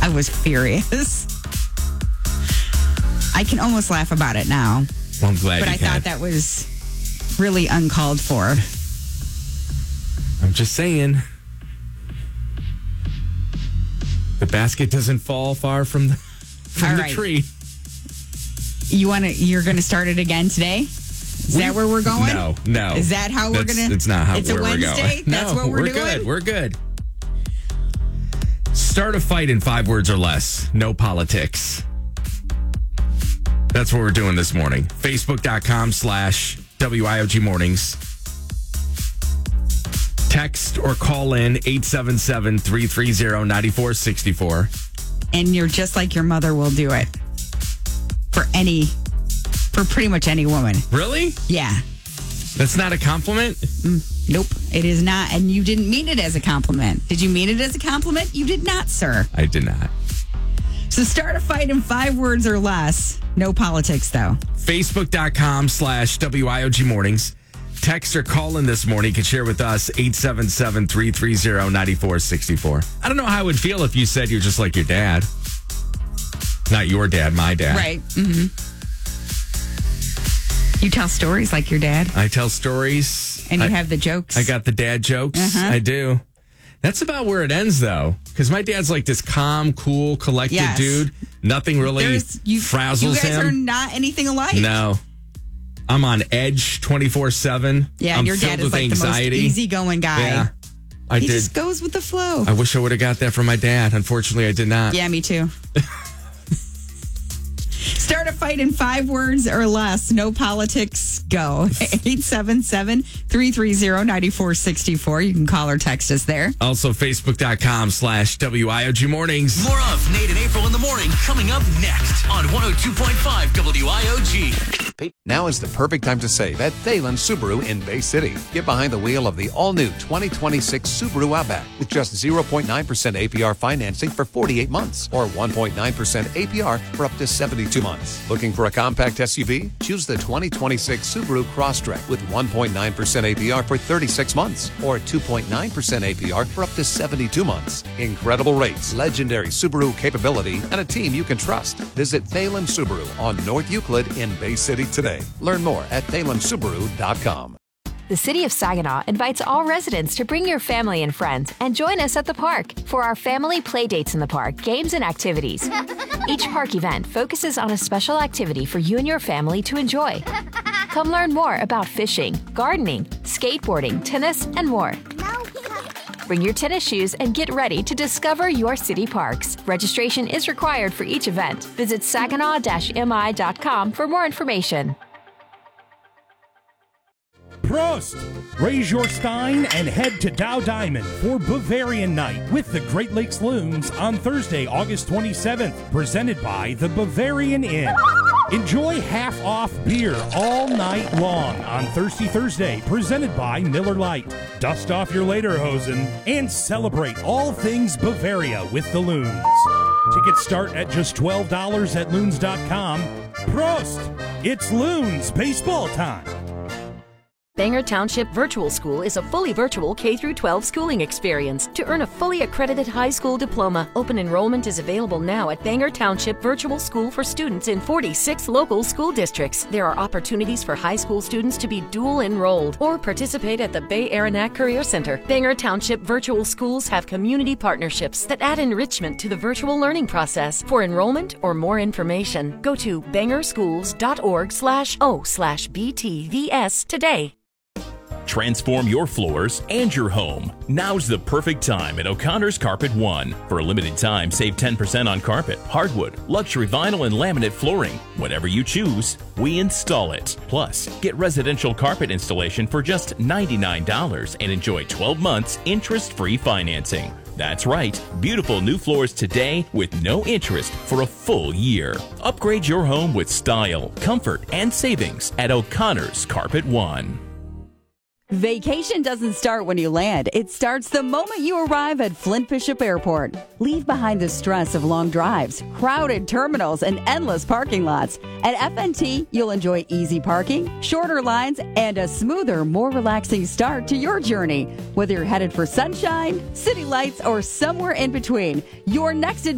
I was furious. I can almost laugh about it now. Well, I'm glad But you I can. thought that was really uncalled for. I'm just saying. The basket doesn't fall far from All the right. tree. You're going to start it again today? Is that where we're going? No. Is that how we're going to? It's not how It's a where we're Wednesday? going. That's what we're doing? Good. We're good. Start a fight in 5 words or less. No politics. That's what we're doing this morning. Facebook.com/WIOG Mornings. Text or call in 877-330-9464. And you're just like your mother will do it. For pretty much any woman. Really? Yeah. That's not a compliment? Nope, it is not. And you didn't mean it as a compliment. Did you mean it as a compliment? You did not, sir. I did not. So start a fight in 5 words or less. No politics, though. Facebook.com/WIOG Mornings. Text or call in this morning. You can share with us 877-330-9464. I don't know how I would feel if you said you're just like your dad. Not your dad, my dad. Right. Mm-hmm. You tell stories like your dad. I tell stories. And you have the jokes. I got the dad jokes. Uh-huh. I do. That's about where it ends, though. Because my dad's like this calm, cool, collected Yes. dude. Nothing really frazzles you guys him. are not anything alike. No. I'm on edge 24/7. Yeah, I'm your dad filled is with like anxiety. the most easygoing guy. Yeah, I He did. just goes with the flow. I wish I would have got that from my dad. Unfortunately, I did not. Yeah, me too. Start a fight in 5 words or less. No politics. Go. 877-330-9464. You can call or text us there. Also, Facebook.com/WIOG Mornings. More of Nate and April in the morning coming up next on 102.5 WIOG. Now is the perfect time to save at Thalen Subaru in Bay City. Get behind the wheel of the all-new 2026 Subaru Outback with just 0.9% APR financing for 48 months or 1.9% APR for up to 72 months. Looking for a compact SUV? Choose the 2026 Subaru Crosstrek with 1.9% APR for 36 months or 2.9% APR for up to 72 months. Incredible rates, legendary Subaru capability, and a team you can trust. Visit Thalen Subaru on North Euclid in Bay City today. Learn more at ThalenSubaru.com. The City of Saginaw invites all residents to bring your family and friends and join us at the park for our family play dates in the park, games and activities. Each park event focuses on a special activity for you and your family to enjoy. Come learn more about fishing, gardening, skateboarding, tennis, and more. Bring your tennis shoes and get ready to discover your city parks. Registration is required for each event. Visit saginaw-mi.com for more information. Prost! Raise your stein and head to Dow Diamond for Bavarian Night with the Great Lakes Loons on Thursday, August 27th, presented by the Bavarian Inn. Enjoy half-off beer all night long on Thirsty Thursday, presented by Miller Lite. Dust off your lederhosen and celebrate all things Bavaria with the Loons. Tickets start at just $12 at loons.com. Prost! It's Loons baseball time. Bangor Township Virtual School is a fully virtual K-12 schooling experience. To earn a fully accredited high school diploma, open enrollment is available now at Bangor Township Virtual School for students in 46 local school districts. There are opportunities for high school students to be dual enrolled or participate at the Bay Aranac Career Center. Bangor Township Virtual Schools have community partnerships that add enrichment to the virtual learning process. For enrollment or more information, go to bangorschools.org/o/BTVS today. Transform your floors and your home. Now's the perfect time at O'Connor's Carpet One. For a limited time, save 10% on carpet, hardwood, luxury vinyl, and laminate flooring. Whatever you choose, we install it. Plus, get residential carpet installation for just $99 and enjoy 12 months interest-free financing. That's right, beautiful new floors today with no interest for a full year. Upgrade your home with style, comfort, and savings at O'Connor's Carpet One. Vacation doesn't start when you land. It starts the moment you arrive at Flint Bishop Airport. Leave behind the stress of long drives, crowded terminals, and endless parking lots. At FNT, you'll enjoy easy parking, shorter lines, and a smoother, more relaxing start to your journey. Whether you're headed for sunshine, city lights, or somewhere in between, your next